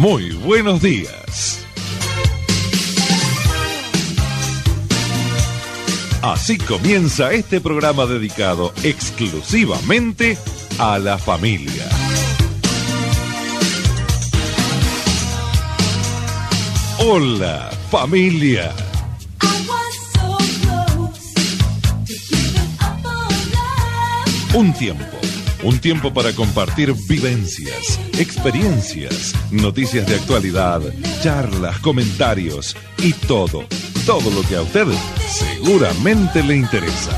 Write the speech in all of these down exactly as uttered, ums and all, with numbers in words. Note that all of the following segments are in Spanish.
Muy buenos días. Así comienza este programa dedicado exclusivamente a la familia. Hola, familia. Un tiempo, un tiempo para compartir vivencias, experiencias, noticias de actualidad, charlas, comentarios y todo, todo lo que a usted seguramente le interesa.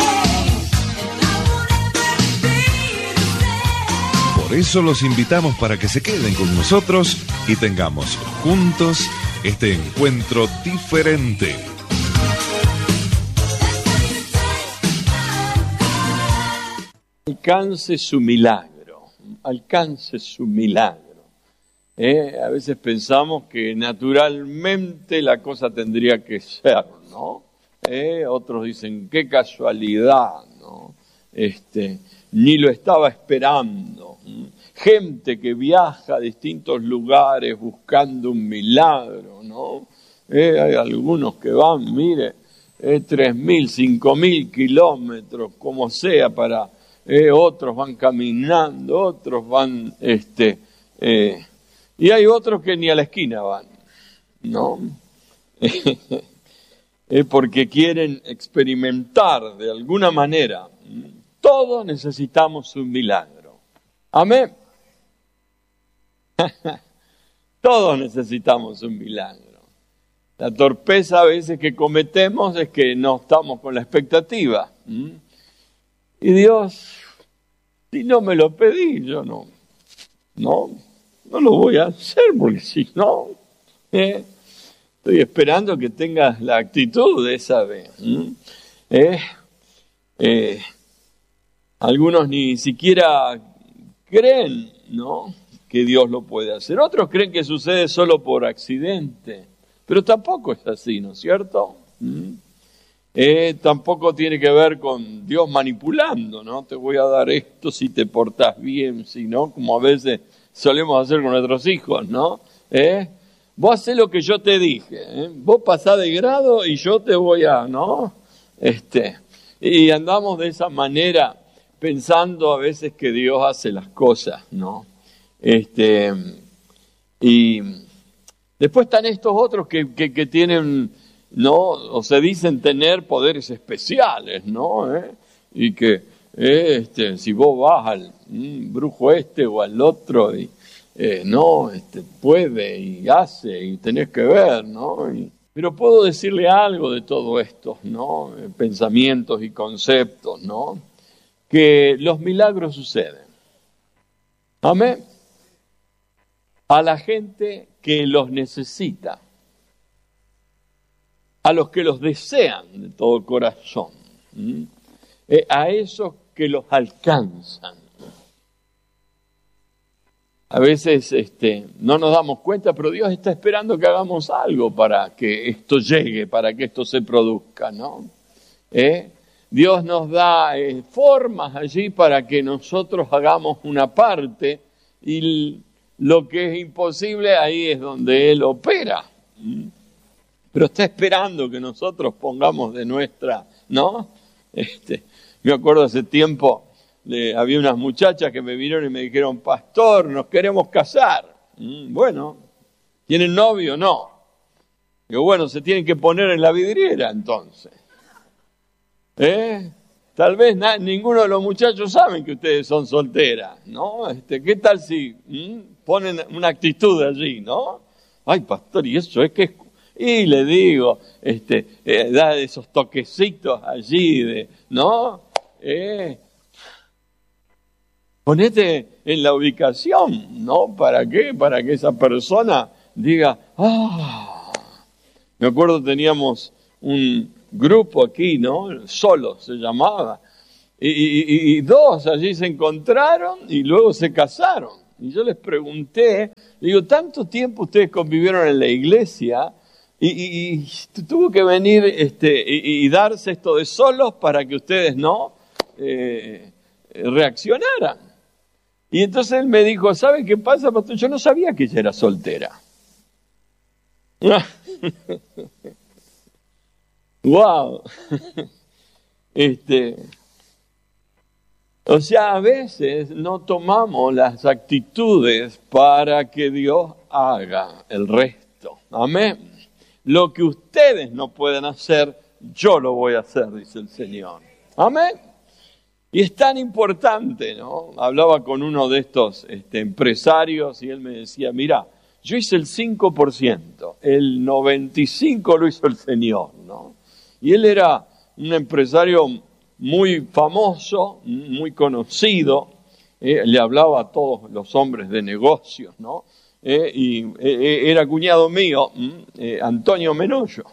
Por eso los invitamos para que se queden con nosotros y tengamos juntos este encuentro diferente. Alcance su milagro, alcance su milagro. ¿Eh? A veces pensamos que naturalmente la cosa tendría que ser, ¿no? ¿Eh? Otros dicen, qué casualidad, ¿no? Este, ni lo estaba esperando. Gente que viaja a distintos lugares buscando un milagro, ¿no? ¿Eh? Hay algunos que van, mire, eh, tres mil, cinco mil kilómetros, como sea, para... Eh, otros van caminando, otros van, este, eh, y hay otros que ni a la esquina van, ¿no? eh, porque quieren experimentar de alguna manera. Todos necesitamos un milagro. Amén. Todos necesitamos un milagro. La torpeza a veces que cometemos es que no estamos con la expectativa. ¿Mm? Y Dios, si no me lo pedí, yo no, no, no lo voy a hacer, porque si no, eh, estoy esperando que tengas la actitud de esa vez. Eh, eh, algunos ni siquiera creen, ¿no?, que Dios lo puede hacer. Otros creen que sucede solo por accidente, pero tampoco es así, ¿no es cierto? ¿Mm? Eh, tampoco tiene que ver con Dios manipulando, ¿no? Te voy a dar esto si te portás bien, si no, como a veces solemos hacer con nuestros hijos, ¿no? ¿Eh? Vos hacés lo que yo te dije, ¿eh? Vos pasás de grado y yo te voy a, ¿no? Este, y andamos de esa manera pensando a veces que Dios hace las cosas, ¿no? Este, y después están estos otros que, que, que tienen... ¿no? O se dicen tener poderes especiales, ¿no? ¿Eh? Y que eh, este, si vos vas al mm, brujo este o al otro, y, eh, no, este, puede y hace y tenés que ver, ¿no? Y, pero puedo decirle algo de todo esto, ¿no? Eh, pensamientos y conceptos, ¿no? Que los milagros suceden. Amén. A la gente que los necesita. A los que los desean de todo corazón, ¿Mm? eh, a esos que los alcanzan. A veces este, no nos damos cuenta, pero Dios está esperando que hagamos algo para que esto llegue, para que esto se produzca, ¿no? ¿Eh? Dios nos da eh, formas allí para que nosotros hagamos una parte y lo que es imposible, ahí es donde Él opera. ¿Mm? Pero está esperando que nosotros pongamos de nuestra, ¿no? Este, me acuerdo hace tiempo, de, había unas muchachas que me vinieron y me dijeron, pastor, nos queremos casar. Mm, bueno, ¿tienen novio? No. Digo, bueno, se tienen que poner en la vidriera entonces. ¿Eh? Tal vez na, ninguno de los muchachos saben que ustedes son solteras, ¿no? Este, ¿qué tal si mm, ponen una actitud allí, ¿no? Ay, pastor, y eso es que es... Y le digo, este, eh, da esos toquecitos allí, de, ¿no? Eh, ponete en la ubicación, ¿no? ¿Para qué? Para que esa persona diga, ah. Me acuerdo teníamos un grupo aquí, ¿no? Solo se llamaba. Y, y, y dos allí se encontraron y luego se casaron. Y yo les pregunté, digo, ¿tanto tiempo ustedes convivieron en la iglesia? Y, y, y tuvo que venir este, y, y darse esto de solos para que ustedes no eh, reaccionaran. Y entonces él me dijo, ¿sabe qué pasa, pastor? Yo no sabía que ella era soltera. ¡Wow! Este, o sea, a veces no tomamos las actitudes para que Dios haga el resto. Amén. Lo que ustedes no pueden hacer, yo lo voy a hacer, dice el Señor. Amén. Y es tan importante, ¿no? Hablaba con uno de estos este, empresarios y él me decía, mira, yo hice el cinco por ciento, el noventa y cinco por ciento lo hizo el Señor, ¿no? Y él era un empresario muy famoso, muy conocido, eh, le hablaba a todos los hombres de negocios, ¿no? Eh, y eh, era cuñado mío, eh, Antonio Menollo,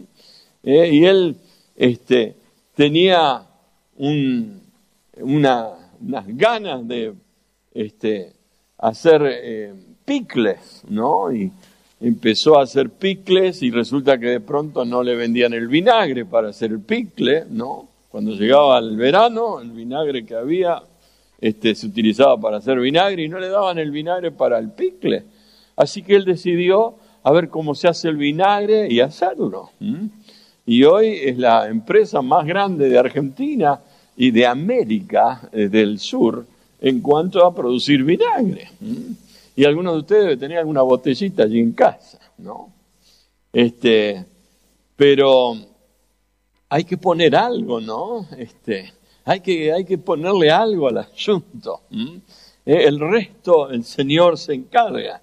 eh, y él este, tenía un, una, unas ganas de este, hacer eh, picles, ¿no? Y empezó a hacer picles y resulta que de pronto no le vendían el vinagre para hacer el picle, ¿no? Cuando llegaba el verano, el vinagre que había este, se utilizaba para hacer vinagre y no le daban el vinagre para el picle. Así que él decidió a ver cómo se hace el vinagre y hacerlo. ¿Mm? Y hoy es la empresa más grande de Argentina y de América eh, del Sur en cuanto a producir vinagre. ¿Mm? Y algunos de ustedes deben tener alguna botellita allí en casa, ¿no? Este, pero hay que poner algo, ¿no? Este, hay que, hay que ponerle algo al asunto. ¿Mm? Eh, el resto el Señor se encarga.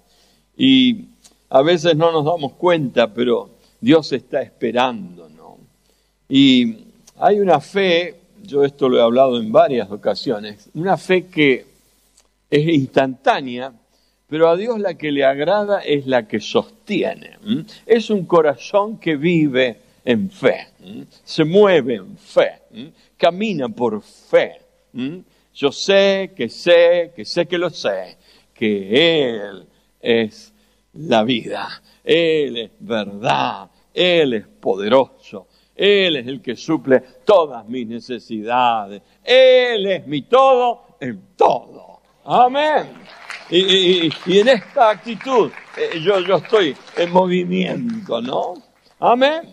Y a veces no nos damos cuenta, pero Dios está esperando, ¿no? Y hay una fe, yo esto lo he hablado en varias ocasiones, una fe que es instantánea, pero a Dios la que le agrada es la que sostiene. ¿Mm? Es un corazón que vive en fe, ¿Mm? se mueve en fe, ¿Mm? camina por fe. ¿Mm? Yo sé que sé, que sé que lo sé, que Él es la vida, Él es verdad, Él es poderoso, Él es el que suple todas mis necesidades, Él es mi todo en todo. Amén. Y, y, y en esta actitud eh, yo, yo estoy en movimiento, ¿no? Amén.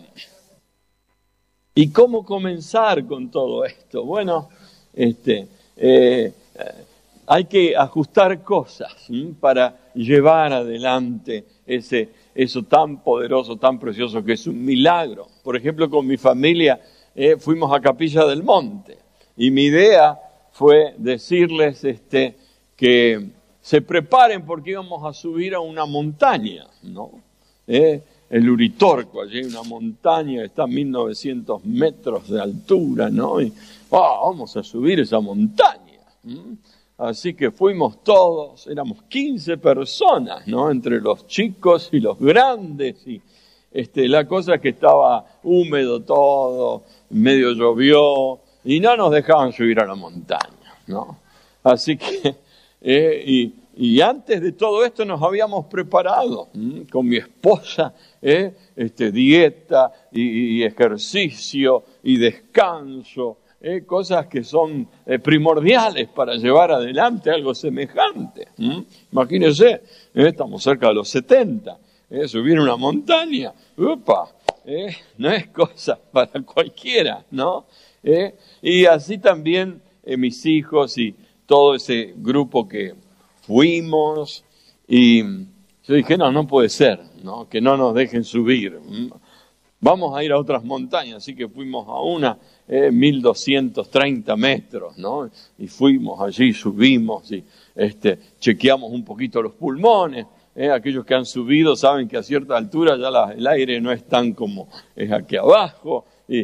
¿Y cómo comenzar con todo esto? Bueno, este, eh, hay que ajustar cosas ¿sí? para llevar adelante ese, eso tan poderoso, tan precioso que es un milagro. Por ejemplo, con mi familia eh, fuimos a Capilla del Monte y mi idea fue decirles este, que se preparen porque íbamos a subir a una montaña, ¿no? Eh, el Uritorco, allí hay una montaña que está a mil novecientos metros de altura, ¿no? Y oh, vamos a subir esa montaña. ¿Mm? Así que fuimos todos, éramos quince personas, ¿no? Entre los chicos y los grandes. Y este, la cosa es que estaba húmedo todo, medio llovió, y no nos dejaban subir a la montaña, ¿no? Así que, eh, y, y antes de todo esto nos habíamos preparado ¿m? con mi esposa, eh, este, dieta y, y ejercicio y descanso. Eh, cosas que son eh, primordiales para llevar adelante algo semejante. ¿Mm? Imagínense, eh, estamos cerca de los setenta, eh, subir una montaña, upa, eh, no es cosa para cualquiera, ¿no? Eh, y así también eh, mis hijos y todo ese grupo que fuimos, y yo dije, no, no puede ser, ¿no? Que no nos dejen subir. ¿Mm? Vamos a ir a otras montañas, así que fuimos a una, eh, mil doscientos treinta metros, ¿no? Y fuimos allí, subimos y este, chequeamos un poquito los pulmones. Eh, aquellos que han subido saben que a cierta altura ya la, el aire no es tan como es aquí abajo. Y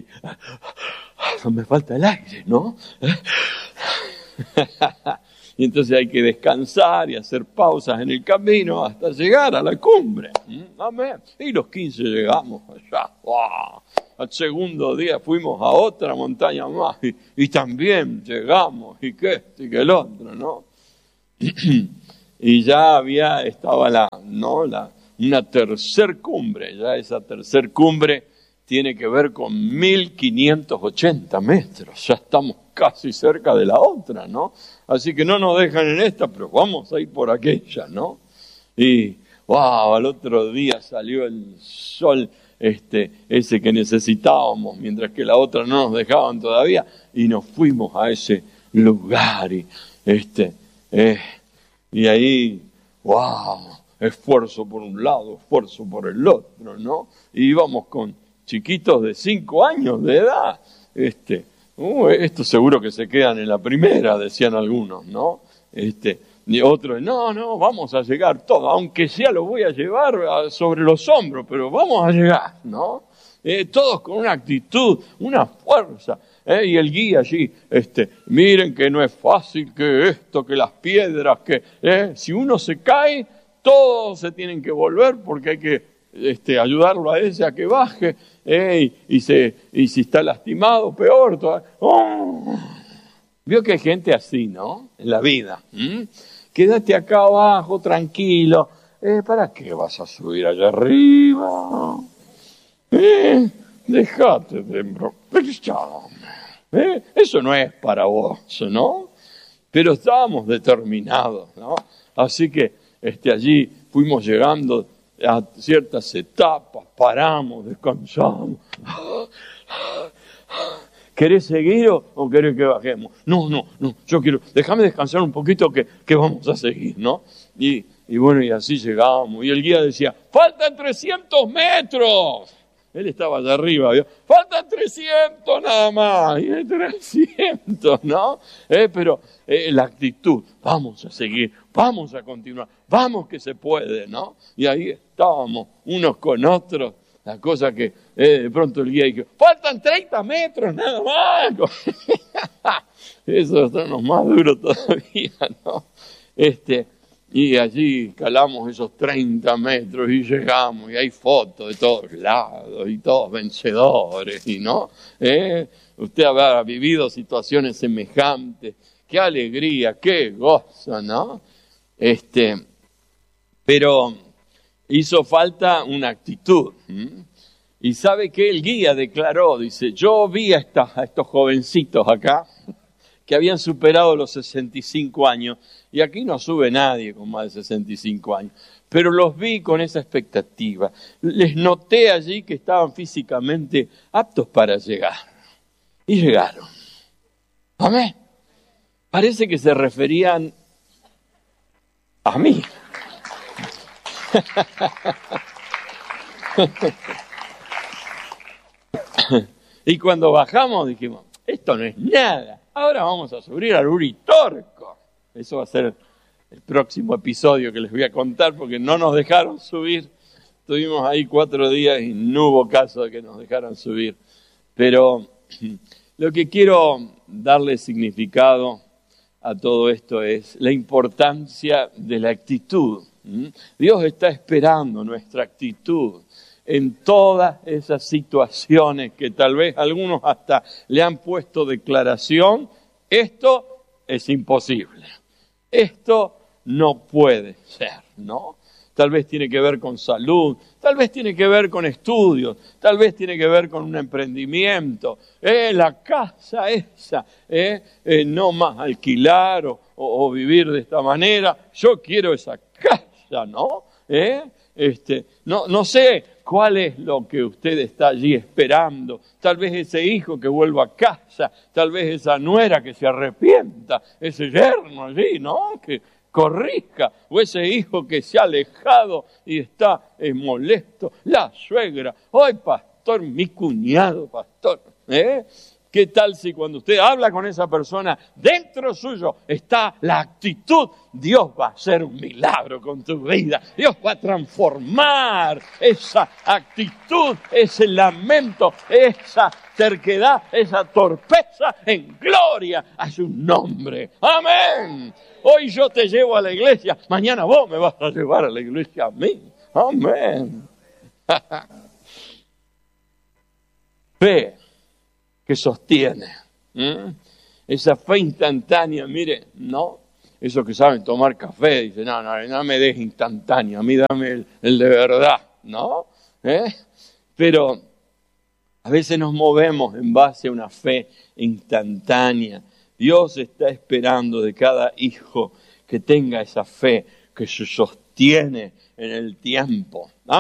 no me falta el aire, ¿no? Y entonces hay que descansar y hacer pausas en el camino hasta llegar a la cumbre. Amén. Y los quince llegamos allá. ¡Wow! Al segundo día fuimos a otra montaña más y, y también llegamos. Y que este y que el otro, ¿no? Y ya había, estaba la, ¿no? la, una tercer cumbre. Ya esa tercer cumbre tiene que ver con mil quinientos ochenta metros. Ya estamos casi cerca de la otra, ¿no? Así que no nos dejan en esta, pero vamos a ir por aquella, ¿no? Y, wow, al otro día salió el sol este, ese que necesitábamos, mientras que la otra no nos dejaban todavía, y nos fuimos a ese lugar, y, este, eh, y ahí, wow, esfuerzo por un lado, esfuerzo por el otro, ¿no? Y íbamos con chiquitos de cinco años de edad, este, uh, estos seguro que se quedan en la primera, decían algunos, ¿no? Este, y otros, no, no, vamos a llegar todos, aunque sea lo voy a llevar a, sobre los hombros, pero vamos a llegar, ¿no? Eh, todos con una actitud, una fuerza, eh, y el guía allí, este, miren que no es fácil, que esto, que las piedras, que eh, si uno se cae, todos se tienen que volver porque hay que este, ayudarlo a ese a que baje, eh, y, y, se, y si está lastimado, peor todavía. ¡Oh! Vio que hay gente así, ¿no? En la vida. ¿Mm? Quédate acá abajo, tranquilo. Eh, ¿Para qué vas a subir allá arriba? Eh, Dejate de embrocar. Eh, eso no es para vos, ¿no? Pero estábamos determinados, ¿no? Así que Este, allí fuimos llegando a ciertas etapas, paramos, descansamos. ¿Querés seguir o, o querés que bajemos? No, no, no, yo quiero, déjame descansar un poquito que, que vamos a seguir, ¿no? Y, y bueno, y así llegamos. Y el guía decía, ¡faltan trescientos metros! Él estaba allá arriba, ¿vio? ¡Faltan trescientos nada más! Y trescientos, ¿no? Eh, pero eh, la actitud, vamos a seguir, vamos a continuar, vamos que se puede, ¿no? Y ahí estábamos, unos con otros, la cosa que eh, de pronto el guía dijo, ¡faltan treinta metros nada más! Eso son los más duros todavía, ¿no? Este... Y allí calamos esos treinta metros y llegamos, y hay fotos de todos lados, y todos vencedores, y no, ¿Eh? Usted habrá vivido situaciones semejantes, qué alegría, qué gozo, ¿no? Este, pero hizo falta una actitud, ¿m? Y ¿sabe qué? El guía declaró, dice, yo vi a, esta, a estos jovencitos acá, que habían superado los sesenta y cinco años, y aquí no sube nadie con más de sesenta y cinco años, pero los vi con esa expectativa. Les noté allí que estaban físicamente aptos para llegar, y llegaron. Amén. Parece que se referían a mí. Y cuando bajamos dijimos, esto no es nada. Ahora vamos a subir al Uritorco. Eso va a ser el próximo episodio que les voy a contar porque no nos dejaron subir. Estuvimos ahí cuatro días y no hubo caso de que nos dejaran subir. Pero lo que quiero darle significado a todo esto es la importancia de la actitud. Dios está esperando nuestra actitud en todas esas situaciones que tal vez algunos hasta le han puesto declaración, esto es imposible, esto no puede ser, ¿no? Tal vez tiene que ver con salud, tal vez tiene que ver con estudios, tal vez tiene que ver con un emprendimiento, eh, la casa esa, eh, eh, no más alquilar o, o, o vivir de esta manera, yo quiero esa casa, ¿no? Eh, este, no, no sé cuál es lo que usted está allí esperando. Tal vez ese hijo que vuelva a casa, tal vez esa nuera que se arrepienta, ese yerno allí, ¿no? Que corrija, o ese hijo que se ha alejado y está eh, molesto, la suegra, ¡ay, pastor, mi cuñado, pastor! ¿Eh? ¿Qué tal si cuando usted habla con esa persona, dentro suyo está la actitud? Dios va a hacer un milagro con tu vida. Dios va a transformar esa actitud, ese lamento, esa terquedad, esa torpeza en gloria a su nombre. ¡Amén! Hoy yo te llevo a la iglesia, mañana vos me vas a llevar a la iglesia a mí. ¡Amén! Fe que sostiene. ¿Mm? Esa fe instantánea, mire, ¿no? Esos que saben tomar café, dicen, no, no, no me des instantáneo, a mí dame el, el de verdad, ¿no? ¿Eh? Pero A veces nos movemos en base a una fe instantánea. Dios está esperando de cada hijo que tenga esa fe que se sostiene en el tiempo.